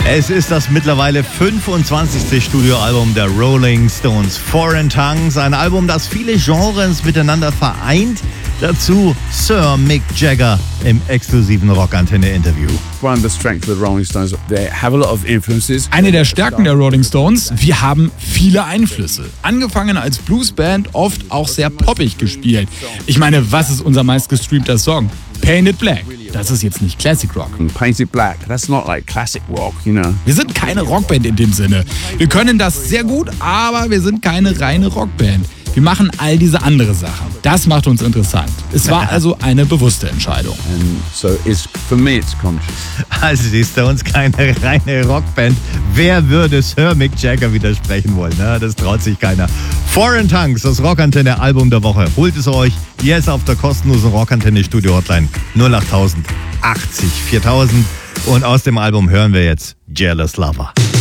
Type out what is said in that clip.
Es ist das mittlerweile 25. Studioalbum der Rolling Stones, Foreign Tongues. Ein Album, das viele Genres miteinander vereint. Dazu Sir Mick Jagger im exklusiven Rockantenne-Interview. Eine der Stärken der Rolling Stones, wir haben viele Einflüsse. Angefangen als Bluesband, oft auch sehr poppig gespielt. Ich meine, was ist unser meistgestreamter Song? Painted Black. Das ist jetzt nicht Classic Rock. Painted Black, that's not like classic rock, you know. Wir sind keine Rockband in dem Sinne. Wir können das sehr gut, aber wir sind keine reine Rockband. Wir machen all diese andere Sachen. Das macht uns interessant. Es war also eine bewusste Entscheidung. For me it's conscious. Also die Stones keine reine Rockband. Wer würde Sir Mick Jagger widersprechen wollen? Ne? Das traut sich keiner. Foreign Tongues, das Rockantenne Album der Woche. Holt es euch jetzt auf der kostenlosen Rockantenne Studio Hotline 08080 4000. Und aus dem Album hören wir jetzt Jealous Lover.